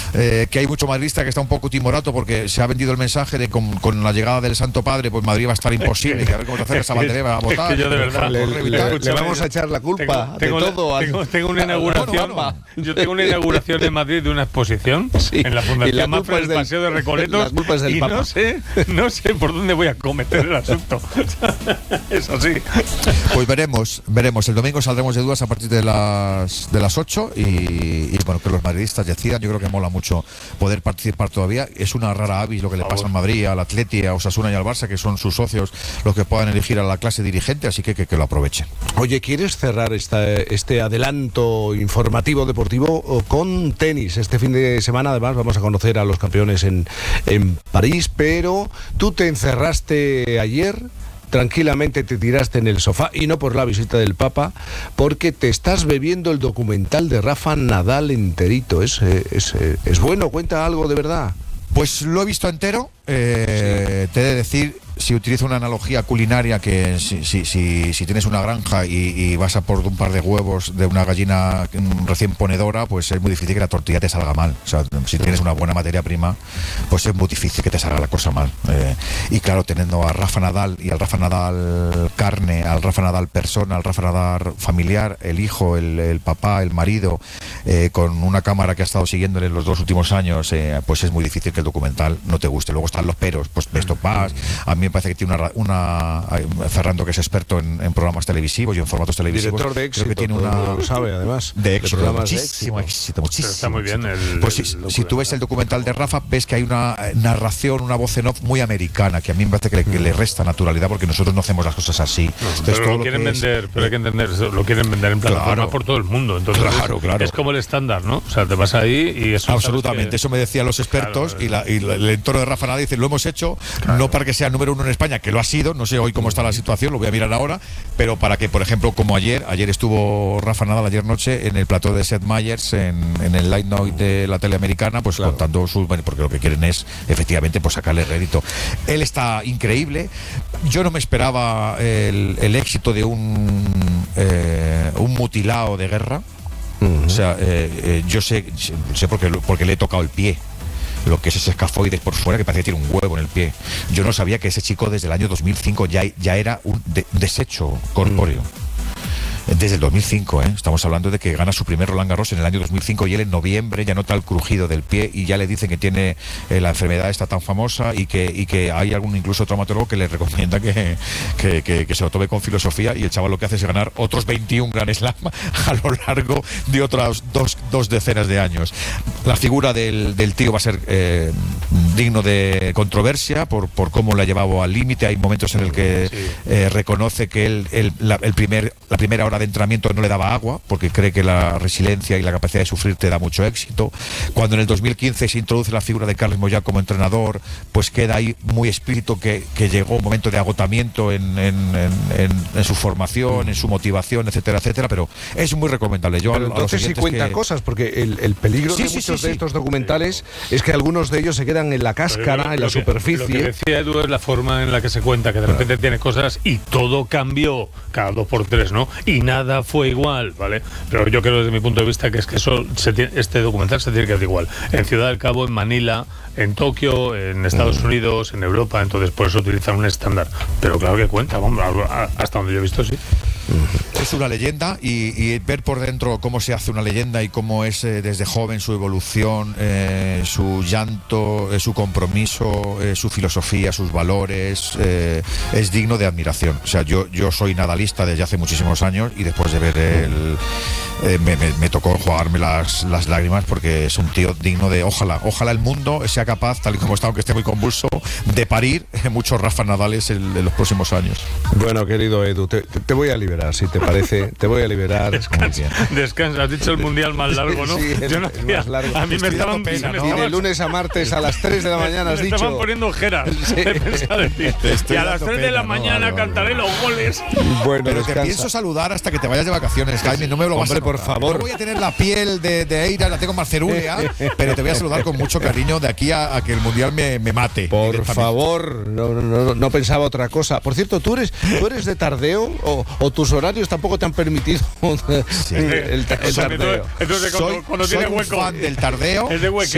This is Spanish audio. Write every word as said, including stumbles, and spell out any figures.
eh, que hay mucho madridista que está un poco timorato porque se ha vendido el mensaje de con, con la llegada del Santo Padre, pues Madrid va a estar imposible, que a ver cómo te acercas a Valdebeba a votar. Es que yo de verdad le, le, le, le vamos a echar la culpa tengo, de tengo, todo. Tengo, tengo una inauguración, bueno, bueno. yo tengo una inauguración en Madrid de una exposición sí, en la Fundación Mafra del, del Paseo de Recoletos. La culpa es del y Papa. no sé, no sé por dónde voy a cometer el asunto. Eso sí. Pues veremos, veremos. El domingo saldremos de dudas a partir de las de las ocho y, y bueno, que los madridistas decidan. Yo creo que mola mucho poder participar todavía. Es una rara avis lo que le pasa en Madrid, al Atleti, a Osasuna y al Barça, que son sus socios los que puedan elegir a la clase dirigente, así que que, que lo aprovechen. Oye, ¿quieres cerrar esta, este adelanto informativo deportivo con tenis? Este fin de semana además vamos a conocer a los campeones en, en París, pero tú te encerraste ayer, tranquilamente te tiraste en el sofá, y no por la visita del Papa, porque te estás bebiendo el documental de Rafa Nadal enterito. Es, es, es bueno, cuenta algo de verdad. Pues lo he visto entero, eh, sí. Te he de decir, si utilizo una analogía culinaria, que si, si, si, si tienes una granja y, y vas a por un par de huevos de una gallina recién ponedora, pues es muy difícil que la tortilla te salga mal. O sea, si tienes una buena materia prima, pues es muy difícil que te salga la cosa mal. Eh, y claro, teniendo a Rafa Nadal y al Rafa Nadal carne, al Rafa Nadal persona, al Rafa Nadal familiar, el hijo, el, el papá, el marido, eh, con una cámara que ha estado siguiéndole en los dos últimos años, eh, pues es muy difícil que el documental no te guste. Luego están los peros, pues esto pasa. A mí me parece que tiene una, una Ferrando, que es experto en, en programas televisivos y en formatos televisivos, director de éxito, creo que tiene una, lo sabe además, de éxito, de muchísimo éxito, muchísimo. Está muy bien el, pues si, el si tú ves el documental de Rafa, ves que hay una narración, una voz en off muy americana, que a mí me parece que le, que le resta naturalidad, porque nosotros no hacemos las cosas así. No, entonces, pero todo lo lo quieren que vender, es, pero hay que entender, lo quieren vender en plataforma, claro, por todo el mundo. Entonces claro, es, claro. es como el estándar, ¿no? O sea, te vas ahí y eso. Absolutamente, que... eso me decían los expertos, claro, y, la, y el entorno de Rafa Nadal dice, lo hemos hecho, claro, no para que sea número uno en España, que lo ha sido, no sé hoy cómo está la situación, lo voy a mirar ahora, pero para que, por ejemplo, como ayer, ayer estuvo Rafa Nadal, ayer noche, en el plató de Seth Meyers, en, en el Late Night de la tele americana, pues claro, contando sus, porque lo que quieren es, efectivamente, pues sacarle rédito. Él está increíble. Yo no me esperaba el, el éxito de un, eh, un mutilado de guerra. Uh-huh. O sea, eh, eh, yo sé, sé porque, porque le he tocado el pie, lo que es ese escafoides por fuera, que parece que tiene un huevo en el pie. Yo no sabía que ese chico desde el año dos mil cinco ya, ya era un de, desecho corpóreo. Mm. Desde el dos mil cinco, ¿eh? Estamos hablando de que gana su primer Roland Garros en el año dos mil cinco, y él en noviembre ya nota el crujido del pie y ya le dicen que tiene eh, la enfermedad esta tan famosa, y que, y que hay algún incluso traumatólogo que le recomienda que, que, que, que se lo tome con filosofía, y el chaval lo que hace es ganar otros veintiún Grand Slam a lo largo de otras dos, dos decenas de años. La figura del, del tío va a ser eh, digno de controversia por, por cómo la ha llevado al límite. Hay momentos en el que sí. eh, reconoce que él, él la, el primer, la primera hora de entrenamiento no le daba agua, porque cree que la resiliencia y la capacidad de sufrir te da mucho éxito. Cuando en el dos mil quince se introduce la figura de Carles Moyà como entrenador, pues queda ahí muy explícito que, que llegó un momento de agotamiento en, en, en, en, en su formación, en su motivación, etcétera, etcétera, pero es muy recomendable. Yo pero a, entonces a sí cuenta que... cosas, porque el, el peligro sí, de sí, muchos sí, de estos sí. documentales es que algunos de ellos se quedan en la cáscara, lo, en la lo que, superficie. Lo que decía Edu es la forma en la que se cuenta, que de repente claro. tiene cosas y todo cambió cada dos por tres, ¿no? Y nada fue igual. ¿Vale? Pero yo creo desde mi punto de vista que es que eso se tiene, este documental se tiene que hacer igual en Ciudad del Cabo, en Manila, en Tokio, en Estados mm. Unidos, en Europa. Entonces por eso utilizan un estándar, pero claro que cuenta, vamos, hasta donde yo he visto sí. Es una leyenda, y, y ver por dentro cómo se hace una leyenda y cómo es eh, desde joven su evolución, eh, su llanto, eh, su compromiso, eh, su filosofía, sus valores, eh, es digno de admiración. O sea, yo, yo soy nadalista desde hace muchísimos años, y después de ver el eh, me, me, me tocó jugarme las, las lágrimas, porque es un tío digno de, ojalá, ojalá el mundo sea capaz, tal y como está, aunque esté muy convulso, de parir muchos Rafa Nadales en, en los próximos años. Bueno, querido Edu, te, te voy a liberar. Si te parece, te voy a liberar. Descansa, descansa. Has dicho el mundial más largo, ¿no? Sí, el, Yo no el más largo. A mí me estaban pena, ¿no? Y de lunes a martes a las tres de la mañana has me dicho. estaban poniendo ojeras. Sí. Y a las tres de la mañana no, cantaré no, no. los goles. Bueno, pero descansa. Te pienso saludar hasta que te vayas de vacaciones, Jaime. No me lo vas Hombre, a por favor. No voy a tener la piel de, de Eira, la tengo más cerúlea, pero te voy a saludar con mucho cariño de aquí a, a que el mundial me, me mate. Por favor, no, no, no pensaba otra cosa. Por cierto, ¿tú eres, tú eres de tardeo o, o tus horarios tampoco te han permitido sí. el, el, el tardeo? Entonces, cuando, soy, cuando soy tiene un hueco, fan del tardeo. Es de hueque.